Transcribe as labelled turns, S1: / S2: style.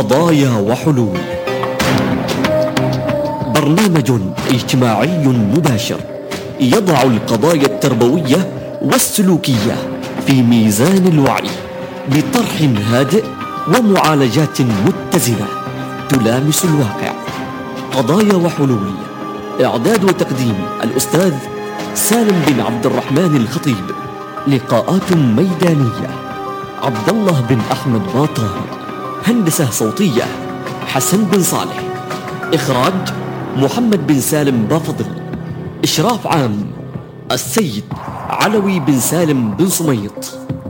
S1: قضايا وحلول، برنامج اجتماعي مباشر يضع القضايا التربوية والسلوكية في ميزان الوعي بطرح هادئ ومعالجات متزنة تلامس الواقع. قضايا وحلول، إعداد وتقديم الأستاذ سالم بن عبد الرحمن الخطيب. لقاءات ميدانية عبد الله بن أحمد باطاهر. هندسة صوتية حسن بن صالح. إخراج محمد بن سالم بافضل. إشراف عام السيد علوي بن سالم بن صميط.